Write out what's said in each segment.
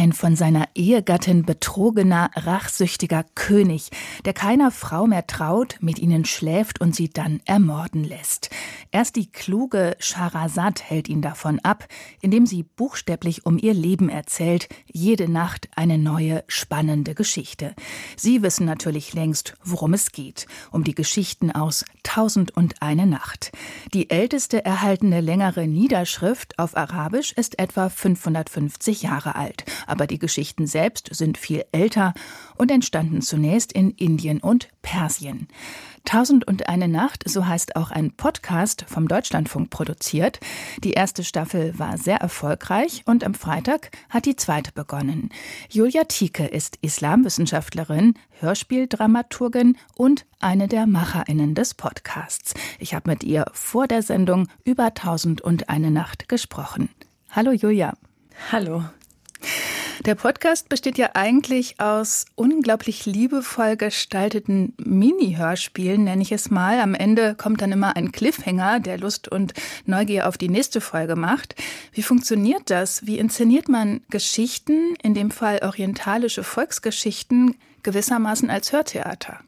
ein von seiner Ehegattin betrogener, rachsüchtiger König, der keiner Frau mehr traut, mit ihnen schläft und sie dann ermorden lässt. Erst die kluge Schahrasad hält ihn davon ab, indem sie buchstäblich um ihr Leben erzählt, jede Nacht eine neue, spannende Geschichte. Sie wissen natürlich längst, worum es geht, um die Geschichten aus 1001 Nacht. Die älteste erhaltene längere Niederschrift auf Arabisch ist etwa 550 Jahre alt. Aber die Geschichten selbst sind viel älter und entstanden zunächst in Indien und Persien. 1001 Nacht, so heißt auch ein Podcast vom Deutschlandfunk produziert. Die erste Staffel war sehr erfolgreich und am Freitag hat die zweite begonnen. Julia Thieke ist Islamwissenschaftlerin, Hörspieldramaturgin und eine der MacherInnen des Podcasts. Ich habe mit ihr vor der Sendung über 1001 Nacht gesprochen. Hallo Julia. Hallo. Der Podcast besteht ja eigentlich aus unglaublich liebevoll gestalteten Mini-Hörspielen, nenne ich es mal. Am Ende kommt dann immer ein Cliffhanger, der Lust und Neugier auf die nächste Folge macht. Wie funktioniert das? Wie inszeniert man Geschichten, in dem Fall orientalische Volksgeschichten, gewissermaßen als Hörtheater?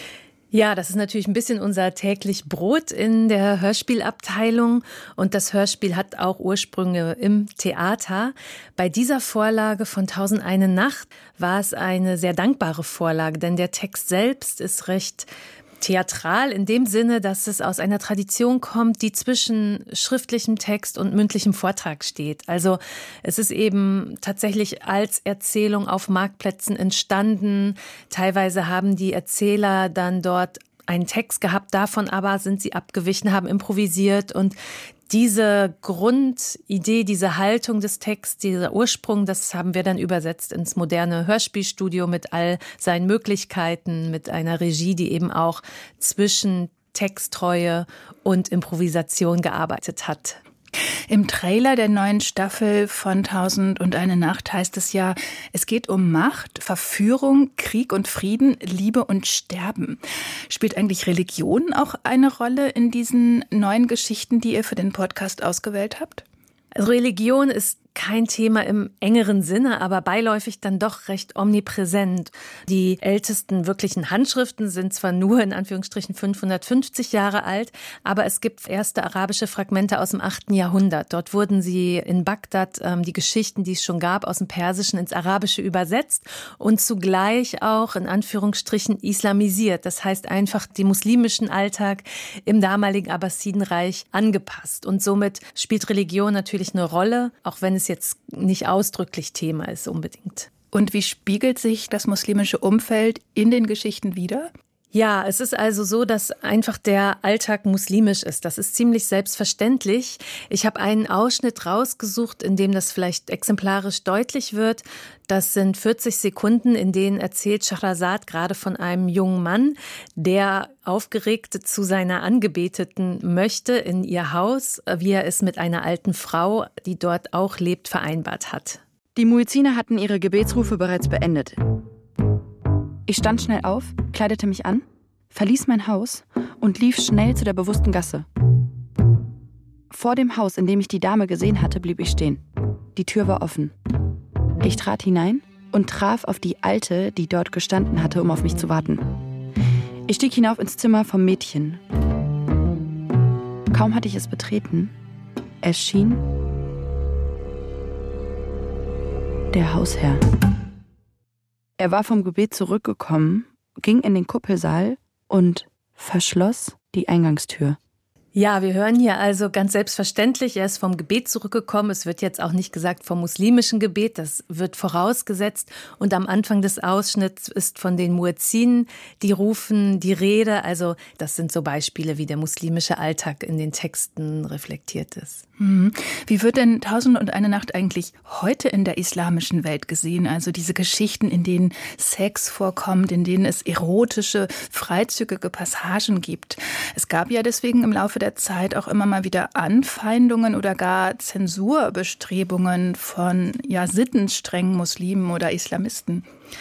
Ja, das ist natürlich ein bisschen unser täglich Brot in der Hörspielabteilung und das Hörspiel hat auch Ursprünge im Theater. Bei dieser Vorlage von 1001 Nacht war es eine sehr dankbare Vorlage, denn der Text selbst ist recht theatral in dem Sinne, dass es aus einer Tradition kommt, die zwischen schriftlichem Text und mündlichem Vortrag steht. Also es ist eben tatsächlich als Erzählung auf Marktplätzen entstanden. Teilweise haben die Erzähler dann dort einen Text gehabt, davon aber sind sie abgewichen, haben improvisiert und diese Grundidee, diese Haltung des Texts, dieser Ursprung, das haben wir dann übersetzt ins moderne Hörspielstudio mit all seinen Möglichkeiten, mit einer Regie, die eben auch zwischen Texttreue und Improvisation gearbeitet hat. Im Trailer der neuen Staffel von 1001 Nacht heißt es ja, es geht um Macht, Verführung, Krieg und Frieden, Liebe und Sterben. Spielt eigentlich Religion auch eine Rolle in diesen neuen Geschichten, die ihr für den Podcast ausgewählt habt? Also Religion ist kein Thema im engeren Sinne, aber beiläufig dann doch recht omnipräsent. Die ältesten wirklichen Handschriften sind zwar nur in Anführungsstrichen 550 Jahre alt, aber es gibt erste arabische Fragmente aus dem 8. Jahrhundert. Dort wurden sie in Bagdad, die Geschichten, die es schon gab, aus dem Persischen ins Arabische übersetzt und zugleich auch in Anführungsstrichen islamisiert. Das heißt einfach den muslimischen Alltag im damaligen Abbasidenreich angepasst. Und somit spielt Religion natürlich eine Rolle, auch wenn es jetzt nicht ausdrücklich Thema ist unbedingt. Und wie spiegelt sich das muslimische Umfeld in den Geschichten wider? Ja, es ist also so, dass einfach der Alltag muslimisch ist. Das ist ziemlich selbstverständlich. Ich habe einen Ausschnitt rausgesucht, in dem das vielleicht exemplarisch deutlich wird. Das sind 40 Sekunden, in denen erzählt Schahrasad gerade von einem jungen Mann, der aufgeregt zu seiner Angebeteten möchte in ihr Haus, wie er es mit einer alten Frau, die dort auch lebt, vereinbart hat. Die Muezzine hatten ihre Gebetsrufe bereits beendet. Ich stand schnell auf, kleidete mich an, verließ mein Haus und lief schnell zu der bewussten Gasse. Vor dem Haus, in dem ich die Dame gesehen hatte, blieb ich stehen. Die Tür war offen. Ich trat hinein und traf auf die Alte, die dort gestanden hatte, um auf mich zu warten. Ich stieg hinauf ins Zimmer vom Mädchen. Kaum hatte ich es betreten, erschien der Hausherr. Er war vom Gebet zurückgekommen, ging in den Kuppelsaal und verschloss die Eingangstür. Ja, wir hören hier also ganz selbstverständlich, er ist vom Gebet zurückgekommen. Es wird jetzt auch nicht gesagt vom muslimischen Gebet, das wird vorausgesetzt. Und am Anfang des Ausschnitts ist von den Muezzinen die rufen, die Rede. Also das sind so Beispiele, wie der muslimische Alltag in den Texten reflektiert ist. Wie wird denn 1001 Nacht eigentlich heute in der islamischen Welt gesehen? Also diese Geschichten, in denen Sex vorkommt, in denen es erotische, freizügige Passagen gibt. Es gab ja deswegen im Laufe der Zeit auch immer mal wieder Anfeindungen oder gar Zensurbestrebungen von sittenstrengen Muslimen oder Islamisten.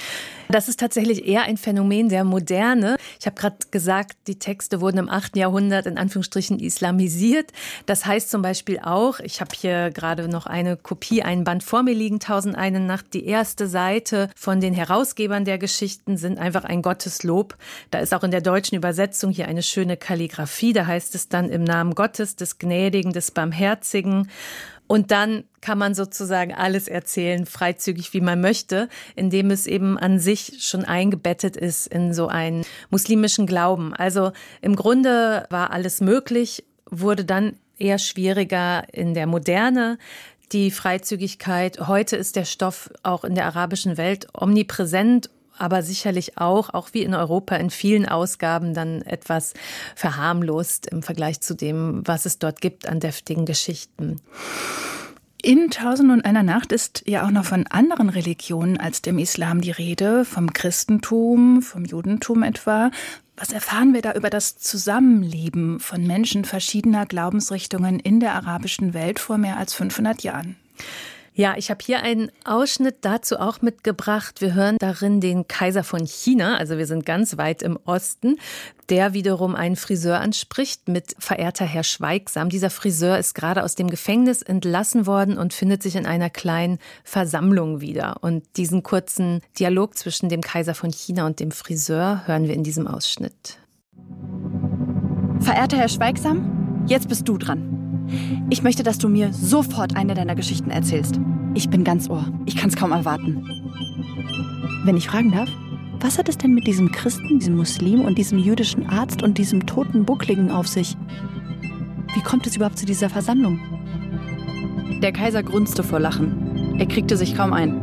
Das ist tatsächlich eher ein Phänomen der Moderne. Ich habe gerade gesagt, die Texte wurden im 8. Jahrhundert in Anführungsstrichen islamisiert. Das heißt zum Beispiel auch, ich habe hier gerade noch eine Kopie, einen Band vor mir liegen, 1001 Nacht. Die erste Seite von den Herausgebern der Geschichten sind einfach ein Gotteslob. Da ist auch in der deutschen Übersetzung hier eine schöne Kalligraphie. Da heißt es dann im Namen Gottes, des Gnädigen, des Barmherzigen. Und dann kann man sozusagen alles erzählen, freizügig wie man möchte, indem es eben an sich schon eingebettet ist in so einen muslimischen Glauben. Also im Grunde war alles möglich, wurde dann eher schwieriger in der Moderne. Die Freizügigkeit, heute ist der Stoff auch in der arabischen Welt omnipräsent, aber sicherlich auch wie in Europa, in vielen Ausgaben dann etwas verharmlost im Vergleich zu dem, was es dort gibt an deftigen Geschichten. In 1001 Nacht ist ja auch noch von anderen Religionen als dem Islam die Rede, vom Christentum, vom Judentum etwa. Was erfahren wir da über das Zusammenleben von Menschen verschiedener Glaubensrichtungen in der arabischen Welt vor mehr als 500 Jahren? Ja, ich habe hier einen Ausschnitt dazu auch mitgebracht. Wir hören darin den Kaiser von China, also wir sind ganz weit im Osten, der wiederum einen Friseur anspricht mit verehrter Herr Schweigsam. Dieser Friseur ist gerade aus dem Gefängnis entlassen worden und findet sich in einer kleinen Versammlung wieder. Und diesen kurzen Dialog zwischen dem Kaiser von China und dem Friseur hören wir in diesem Ausschnitt. Verehrter Herr Schweigsam, jetzt bist du dran. Ich möchte, dass du mir sofort eine deiner Geschichten erzählst. Ich bin ganz Ohr. Ich kann es kaum erwarten. Wenn ich fragen darf, was hat es denn mit diesem Christen, diesem Muslim und diesem jüdischen Arzt und diesem toten Buckligen auf sich? Wie kommt es überhaupt zu dieser Versammlung? Der Kaiser grunzte vor Lachen. Er kriegte sich kaum ein.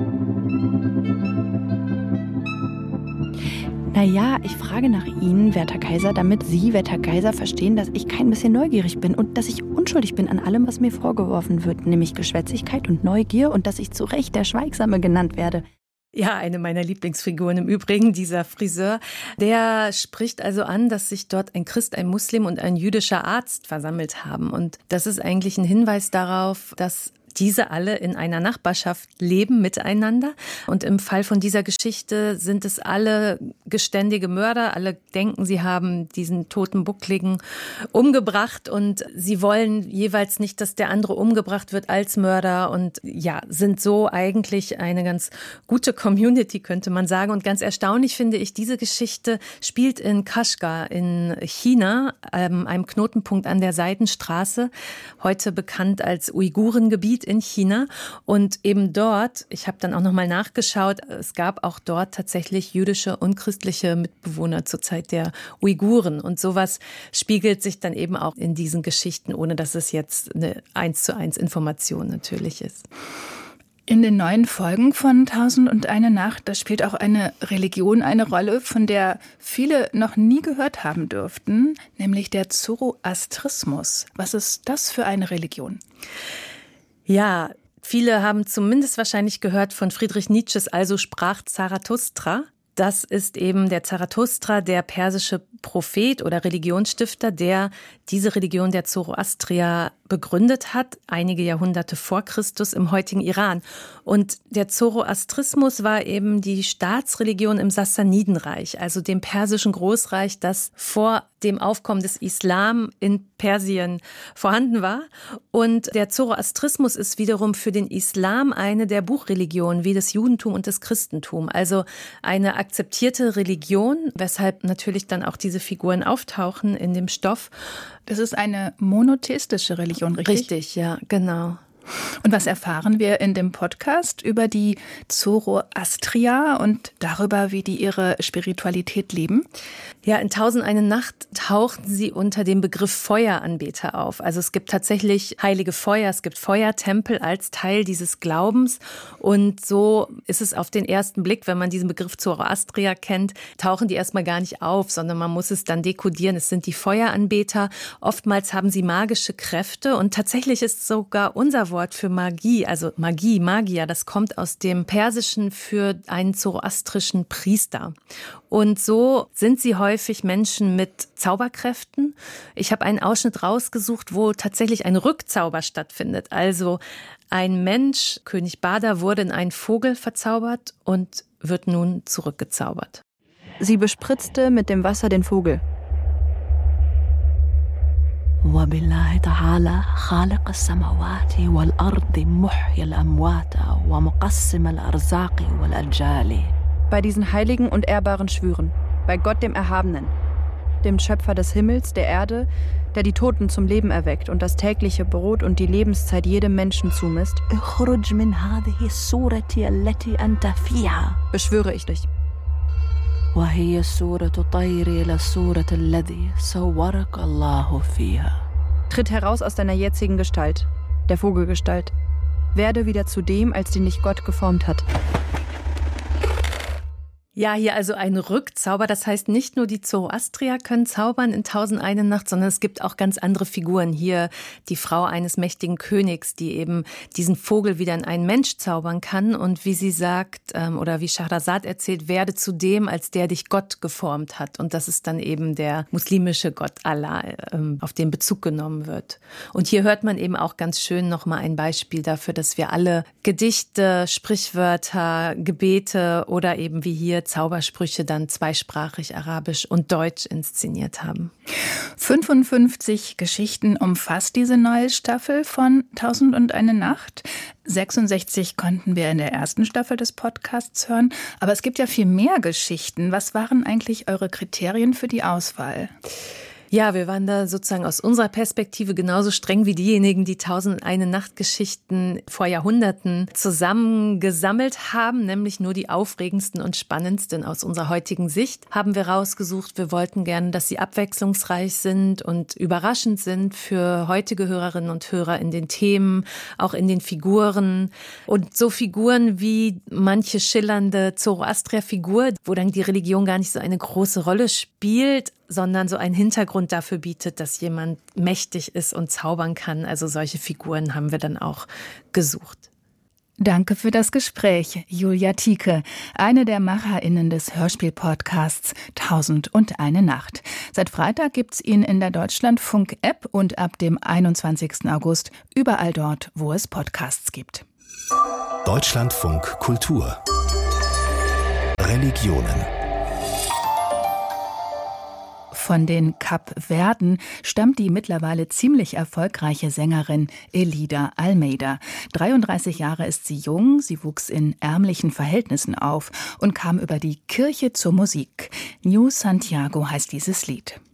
Naja, ich frage nach Ihnen, werter Kaiser, damit Sie, werter Kaiser, verstehen, dass ich kein bisschen neugierig bin und dass ich unschuldig bin an allem, was mir vorgeworfen wird, nämlich Geschwätzigkeit und Neugier und dass ich zu Recht der Schweigsame genannt werde. Ja, eine meiner Lieblingsfiguren im Übrigen, dieser Friseur. Der spricht also an, dass sich dort ein Christ, ein Muslim und ein jüdischer Arzt versammelt haben. Und das ist eigentlich ein Hinweis darauf, dass diese alle in einer Nachbarschaft leben miteinander. Und im Fall von dieser Geschichte sind es alle geständige Mörder. Alle denken, sie haben diesen toten Buckligen umgebracht und sie wollen jeweils nicht, dass der andere umgebracht wird als Mörder und ja, sind so eigentlich eine ganz gute Community, könnte man sagen. Und ganz erstaunlich finde ich, diese Geschichte spielt in Kashgar in China, einem Knotenpunkt an der Seidenstraße, heute bekannt als Uigurengebiet in China. Und eben dort, ich habe dann auch nochmal nachgeschaut, es gab auch dort tatsächlich jüdische und christliche Mitbewohner zur Zeit der Uiguren. Und sowas spiegelt sich dann eben auch in diesen Geschichten, ohne dass es jetzt eine 1:1 Information natürlich ist. In den neuen Folgen von 1001 Nacht, da spielt auch eine Religion eine Rolle, von der viele noch nie gehört haben dürften, nämlich der Zoroastrismus. Was ist das für eine Religion? Ja, viele haben zumindest wahrscheinlich gehört von Friedrich Nietzsches Also sprach Zarathustra. Das ist eben der Zarathustra, der persische Prophet oder Religionsstifter, der diese Religion der Zoroastrier begründet hat, einige Jahrhunderte vor Christus im heutigen Iran. Und der Zoroastrismus war eben die Staatsreligion im Sassanidenreich, also dem persischen Großreich, das vor dem Aufkommen des Islam in Persien vorhanden war. Und der Zoroastrismus ist wiederum für den Islam eine der Buchreligionen, wie das Judentum und das Christentum. Also eine akzeptierte Religion, weshalb natürlich dann auch diese Figuren auftauchen in dem Stoff. Das ist eine monotheistische Religion, richtig? Richtig, ja, genau. Und was erfahren wir in dem Podcast über die Zoroastrier und darüber, wie die ihre Spiritualität leben? Ja, in 1001 Nacht tauchten sie unter dem Begriff Feueranbeter auf. Also es gibt tatsächlich heilige Feuer, es gibt Feuertempel als Teil dieses Glaubens. Und so ist es auf den ersten Blick, wenn man diesen Begriff Zoroastrier kennt, tauchen die erstmal gar nicht auf, sondern man muss es dann dekodieren. Es sind die Feueranbeter. Oftmals haben sie magische Kräfte und tatsächlich ist sogar unser Wort für Magie, also Magie, Magier, das kommt aus dem Persischen für einen zoroastrischen Priester. Und so sind sie häufig Menschen mit Zauberkräften. Ich habe einen Ausschnitt rausgesucht, wo tatsächlich ein Rückzauber stattfindet. Also ein Mensch, König Bada, wurde in einen Vogel verzaubert und wird nun zurückgezaubert. Sie bespritzte mit dem Wasser den Vogel. وبالله تعالى خالق السماوات والأرض محيي الأموات ومقسم الأرزاق والأجال. Bei diesen heiligen und ehrbaren Schwüren, bei Gott dem Erhabenen, dem Schöpfer des Himmels, der Erde, der die Toten zum Leben erweckt und das tägliche Brot und die Lebenszeit jedem Menschen zumisst, اخرج من هذه الصورة التي أنت فيها. Beschwöre ich dich. وهي الصورة طير إلى الصورة الذي صورك الله فيها. Tritt heraus aus deiner jetzigen Gestalt, der Vogelgestalt. Werde wieder zu dem, als den dich Gott geformt hat. Ja, hier also ein Rückzauber. Das heißt, nicht nur die Zoroastrier können zaubern in 1001 Nacht, sondern es gibt auch ganz andere Figuren. Hier die Frau eines mächtigen Königs, die eben diesen Vogel wieder in einen Mensch zaubern kann. Und wie sie sagt, oder wie Schahrazad erzählt, werde zu dem, als der dich Gott geformt hat. Und das ist dann eben der muslimische Gott Allah, auf den Bezug genommen wird. Und hier hört man eben auch ganz schön nochmal ein Beispiel dafür, dass wir alle Gedichte, Sprichwörter, Gebete oder eben wie hier Zaubersprüche dann zweisprachig Arabisch und Deutsch inszeniert haben. 55 Geschichten umfasst diese neue Staffel von 1001 Nacht. 66 konnten wir in der ersten Staffel des Podcasts hören. Aber es gibt ja viel mehr Geschichten. Was waren eigentlich eure Kriterien für die Auswahl? Ja, wir waren da sozusagen aus unserer Perspektive genauso streng wie diejenigen, die 1001 Nachtgeschichten vor Jahrhunderten zusammengesammelt haben, nämlich nur die aufregendsten und spannendsten aus unserer heutigen Sicht, haben wir rausgesucht. Wir wollten gerne, dass sie abwechslungsreich sind und überraschend sind für heutige Hörerinnen und Hörer in den Themen, auch in den Figuren. Und so Figuren wie manche schillernde Zoroastrier-Figur, wo dann die Religion gar nicht so eine große Rolle spielt, sondern so einen Hintergrund dafür bietet, dass jemand mächtig ist und zaubern kann. Also solche Figuren haben wir dann auch gesucht. Danke für das Gespräch, Julia Tieke, eine der MacherInnen des Hörspiel-Podcasts 1001 Nacht. Seit Freitag gibt's ihn in der Deutschlandfunk-App und ab dem 21. August überall dort, wo es Podcasts gibt. Deutschlandfunk Kultur Religionen. Von den Kapverden stammt die mittlerweile ziemlich erfolgreiche Sängerin Elida Almeida. 33 Jahre ist sie jung, sie wuchs in ärmlichen Verhältnissen auf und kam über die Kirche zur Musik. New Santiago heißt dieses Lied.